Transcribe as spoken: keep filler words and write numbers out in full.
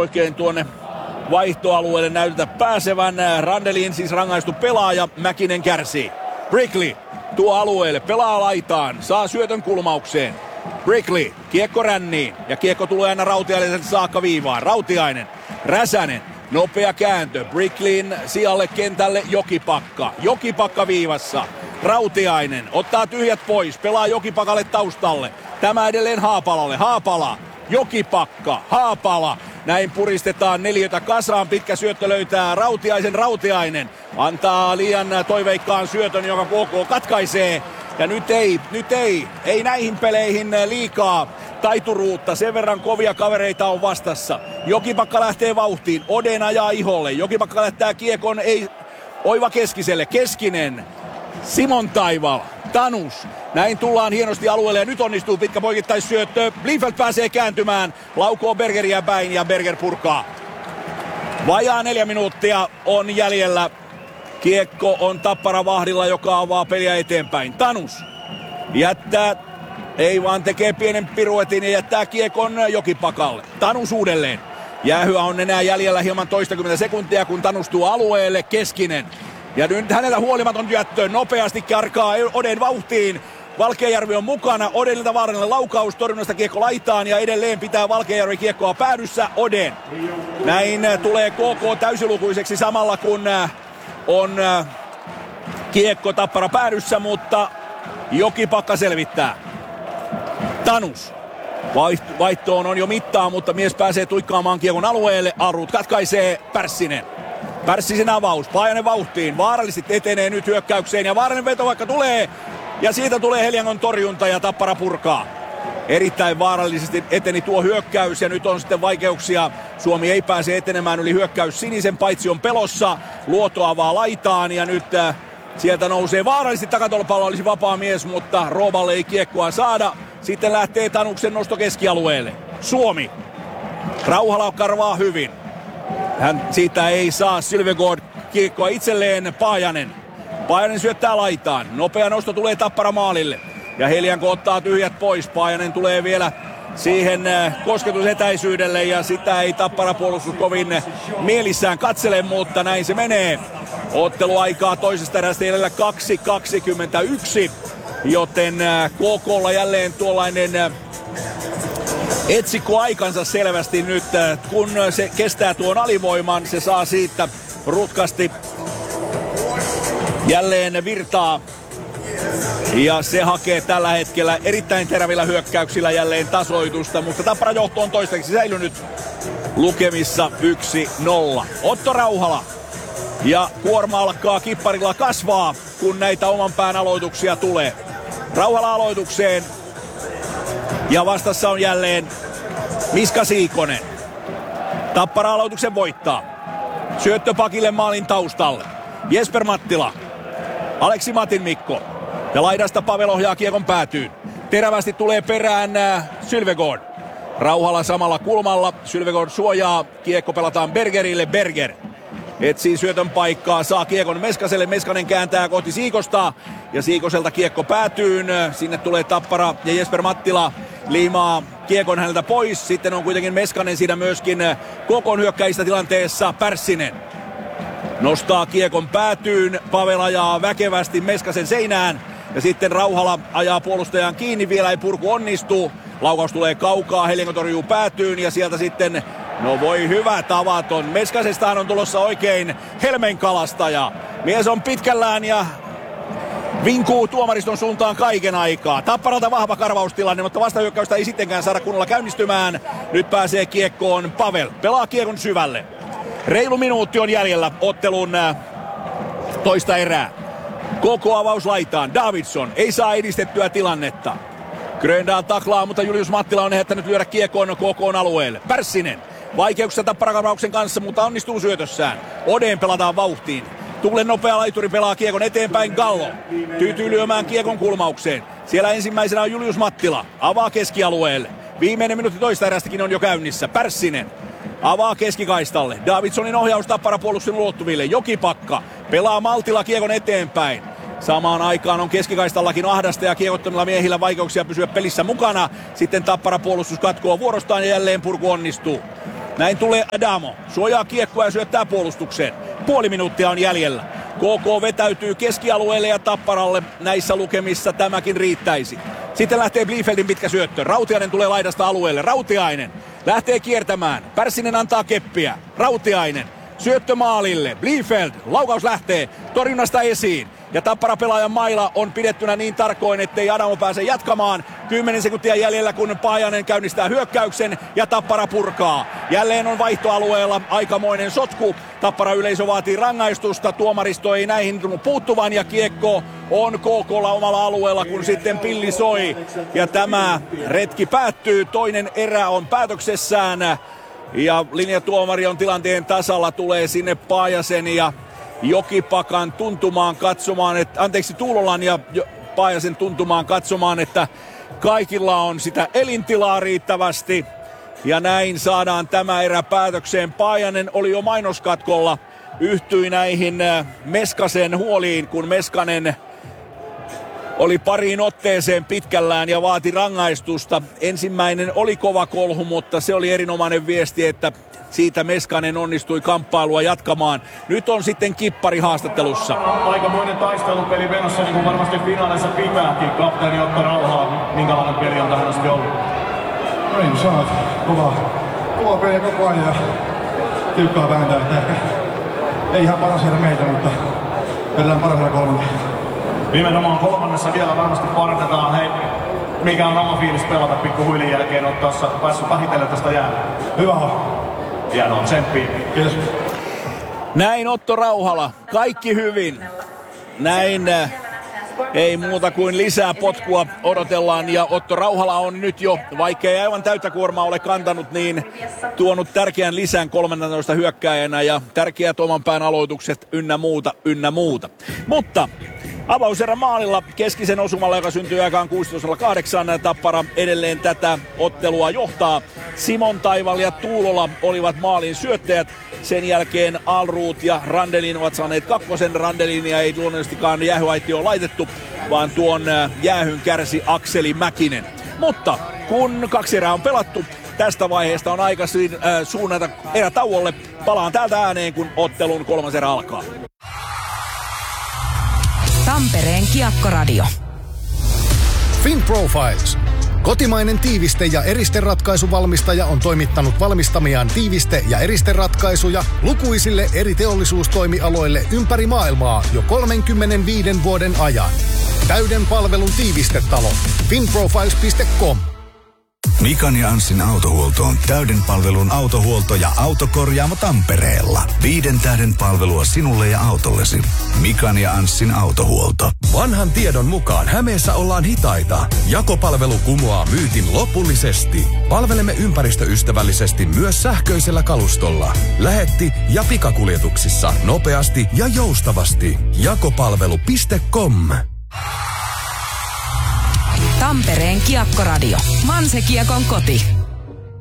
oikein tuonne vaihtoalueelle näytetä pääsevän. Randelin siis rangaistu pelaaja, Mäkinen kärsii. Brickley tuo alueelle, pelaa laitaan, saa syötön kulmaukseen. Brickley, kiekko ränniin ja kiekko tulee aina Rautiaiselle saakka viivaan. Rautiainen, Räsänen, nopea kääntö. Brickleyn sijalle kentälle Jokipakka. Jokipakka viivassa. Rautiainen ottaa tyhjät pois, pelaa Jokipakalle taustalle. Tämä edelleen Haapalalle. Haapala, Jokipakka, Haapala. Näin puristetaan neliötä kasaan. Pitkä syöttö löytää Rautiaisen. Rautiainen antaa liian toiveikkaan syötön, joka K K katkaisee. Ja nyt ei, nyt ei, ei näihin peleihin liikaa taituruutta. Sen verran kovia kavereita on vastassa. Jokipakka lähtee vauhtiin. Oden ajaa iholle. Jokipakka lähtää kiekon, ei Oiva Keskiselle. Keskinen. Simon Taival. Tanus. Näin tullaan hienosti alueelle ja nyt onnistuu pitkä poikittaisyöttö. Bliefeld pääsee kääntymään. Laukoo Bergeriä päin ja Berger purkaa. Vajaa neljä minuuttia on jäljellä. Kiekko on Tappara vahdilla, joka avaa peliä eteenpäin. Tanus jättää, ei vaan tekee pienen piruetin ja jättää kiekon Jokipakalle. Tanus uudelleen. Jäähyä on enää jäljellä hieman toistakymmentä sekuntia, kun Tanus tuo alueelle. Keskinen. Ja nyt hänellä huolimaton jättö. Nopeasti karkaa Oden vauhtiin. Valkeajärvi on mukana. Odenilta vaarallinen laukaus. Torjunnasta kiekko laitaan ja edelleen pitää Valkeajärvi kiekkoa päädyssä. Oden. Näin tulee K K täysilukuiseksi samalla kun on kiekko Tappara päädyssä, mutta Jokipakka selvittää. Tanus. Vaihtoon on jo mittaa, mutta mies pääsee tuikkaamaan kiekon alueelle. Arut katkaisee. Pärssinen. Pärssisen avaus. Paajanen vauhtiin. Vaarallisesti etenee nyt hyökkäykseen ja vaarallinen veto vaikka tulee. Ja siitä tulee Heliangon torjunta ja Tappara purkaa. Erittäin vaarallisesti eteni tuo hyökkäys ja nyt on sitten vaikeuksia. Suomi ei pääse etenemään yli hyökkäys sinisen, paitsi on pelossa. Luoto avaa laitaan ja nyt äh, sieltä nousee vaarallisesti takatolpalla, olisi vapaa mies, mutta Rooballe ei kiekkoa saada. Sitten lähtee Tanuksen nosto keskialueelle. Suomi. Rauhala karvaa hyvin. Hän siitä ei saa Sylvegård kiekkoa itselleen. Paajanen. Paajanen syöttää laitaan. Nopea nosto tulee Tappara maalille. Ja Helianko ottaa tyhjät pois. Paajanen tulee vielä siihen kosketusetäisyydelle ja sitä ei Tappara puolustus kovin mielissään katsele, mutta näin se menee. Otteluaikaa toisesta erästä jäljellä kaksi kaksikymmentäyksi, joten K K:lla jälleen tuollainen etsikko aikansa selvästi nyt, kun se kestää tuon alivoiman, se saa siitä rutkasti jälleen virtaa. Ja se hakee tällä hetkellä erittäin terävillä hyökkäyksillä jälleen tasoitusta, mutta Tappara johto on toistaiseksi säilynyt lukemissa yksi nolla. Otto Rauhala. Ja kuorma alkaa kipparilla kasvaa, kun näitä oman pään aloituksia tulee. Rauhala aloitukseen. Ja vastassa on jälleen Miska Siikonen. Tappara aloituksen voittaa. Syöttö pakille maalin taustalle. Jesper Mattila. Aleksi Matin Mikko. Ja laidasta Pavel ohjaa kiekon päätyyn. Terävästi tulee perään äh, Sylvegård. Rauhala samalla kulmalla. Sylvegård suojaa. Kiekko pelataan Bergerille. Berger etsii syötön paikkaa. Saa kiekon Meskaselle. Meskanen kääntää kohti Siikosta. Ja Siikoselta kiekko päätyyn. Sinne tulee Tappara ja Jesper Mattila liimaa kiekon häneltä pois. Sitten on kuitenkin Meskanen siinä myöskin Kokon hyökkäistä tilanteessa. Pärssinen nostaa kiekon päätyyn. Pavel ajaa väkevästi Meskasen seinään. Ja sitten Rauhala ajaa puolustajan kiinni. Vielä ei purku onnistu. Laukaus tulee kaukaa. Helianko torjuu päätyyn. Ja sieltä sitten, no voi hyvä tavaton. Meskasestahan on tulossa oikein helmenkalastaja. Mies on pitkällään ja vinkuu tuomariston suuntaan kaiken aikaa. Tapparalta vahva karvaustilanne, mutta vastahyökkäystä ei sittenkään saada kunnolla käynnistymään. Nyt pääsee kiekkoon Pavel. Pelaa kiekon syvälle. Reilu minuutti on jäljellä ottelun toista erää. Koko avaus laitaan. Davidson ei saa edistettyä tilannetta. Gröndal taklaa, mutta Julius Mattila on ehättänyt lyödä kiekkoon Kokon alueelle. Pärssinen. Vaikeuksia Tappara-karvauksen kanssa, mutta onnistuu syötössään. Oden pelataan vauhtiin. Tuulen nopea laituri pelaa kiekon eteenpäin. Gallo tyytyy lyömään kiekon kulmaukseen. Siellä ensimmäisenä on Julius Mattila. Avaa keskialueelle. Viimeinen minuutti toista erästäkin on jo käynnissä. Pärssinen avaa keskikaistalle. Davidsonin ohjaus Tappara puolustuksen ulottuville. Jokipakka pelaa maltilla kiekon eteenpäin. Samaan aikaan on keskikaistallakin ahdasta ja kiekottomilla miehillä vaikeuksia pysyä pelissä mukana. Sitten Tappara puolustus katkoo vuorostaan ja jälleen purku onnistuu. Näin tulee Adamo. Suojaa kiekkoa ja syöttää puolustukseen. Puoli minuuttia on jäljellä. K K vetäytyy keskialueelle ja Tapparalle näissä lukemissa tämäkin riittäisi. Sitten lähtee Bliefeldin pitkä syöttö. Rautiainen tulee laidasta alueelle. Rautiainen lähtee kiertämään. Pärssinen antaa keppiä. Rautiainen. Syöttö maalille. Bliefeld. Laukaus lähtee torjunnasta esiin. Ja Tappara-pelaajan maila on pidettynä niin tarkoin, ettei Adamo pääse jatkamaan. Kymmenen sekuntia jäljellä, kun Paajanen käynnistää hyökkäyksen ja Tappara purkaa. Jälleen on vaihtoalueella aikamoinen sotku. Tappara yleisö vaatii rangaistusta. Tuomaristo ei näihin tullut puuttuvan ja kiekko on K K:lla omalla alueella, kun sitten pilli soi. Ja tämä retki päättyy. Toinen erä on päätöksessään. Ja linjatuomari on tilanteen tasalla. Tulee sinne Paajasen ja Jokipakan tuntumaan katsomaan, että, anteeksi Tuulolan ja Paajasen tuntumaan katsomaan, että kaikilla on sitä elintilaa riittävästi. Ja näin saadaan tämä erä päätökseen. Paajanen oli jo mainoskatkolla, yhtyi näihin Meskasen huoliin, kun Meskanen oli pariin otteeseen pitkällään ja vaati rangaistusta. Ensimmäinen oli kova kolhu, mutta se oli erinomainen viesti, että siitä Meskanen onnistui kamppailua jatkamaan. Nyt on sitten kippari haastattelussa. Aikamoinen taistelupeli menossa, niin kuin varmasti finaalissa pitääkin. Kapteeni Otto Rauhala, minkälainen peli on tähän asti ollut? No niin, saat kova, kova peli koko ajan ja tiukkaa vääntää. Ehkä ei ihan paras heitä meitä, mutta vedetään parhailla kolmanteen. Nimenomaan kolmannessa vielä varmasti parannetaan. Hei, mikä on oma fiilis pelata pikkuhuilin jälkeen, oot tuossa päässyt vähitellen tästä jäällä? Hyvä on. Hienoa, tsemppiä. Kiitos. Näin Otto Rauhala, kaikki hyvin. Näin äh, ei muuta kuin lisää potkua odotellaan ja Otto Rauhala on nyt jo, vaikka ei aivan täyttä kuormaa ole kantanut, niin tuonut tärkeän lisän kolmannentoista hyökkääjänä ja tärkeät oman pään aloitukset ynnä muuta, ynnä muuta. Mutta avauserän maalilla keskisen osumalla, joka syntyi aikaan kuusitoista kahdeksan, Tappara edelleen tätä ottelua johtaa. Simon Taival ja Tuulola olivat maalin syöttäjät. Sen jälkeen Alruut ja Randelin ovat saaneet kakkosen. Randelinia ei luonnollisestikaan jäähyaitioon laitettu, vaan tuon jäähyn kärsi Akseli Mäkinen. Mutta kun kaksi erää on pelattu, tästä vaiheesta on aika suunnata erätauolle. Palaan täältä ääneen, kun ottelun kolmas erä alkaa. Tampereen Kiekkoradio. FinProfiles. Kotimainen tiiviste- ja eristeratkaisuvalmistaja on toimittanut valmistamiaan tiiviste- ja eristeratkaisuja lukuisille eri teollisuustoimialoille ympäri maailmaa jo kolmekymmentäviisi vuoden ajan. Täyden palvelun tiivistetalo. finprofiles piste com. Mikan ja Anssin autohuolto on täyden palvelun autohuolto ja autokorjaamo Tampereella. Viiden tähden palvelua sinulle ja autollesi. Mikan ja Anssin autohuolto. Vanhan tiedon mukaan Hämeessä ollaan hitaita. Jakopalvelu kumoaa myytin lopullisesti. Palvelemme ympäristöystävällisesti myös sähköisellä kalustolla. Lähetti- ja pikakuljetuksissa nopeasti ja joustavasti. Jakopalvelu piste com. Tampereen Kiekkoradio. Manse Kiekon koti.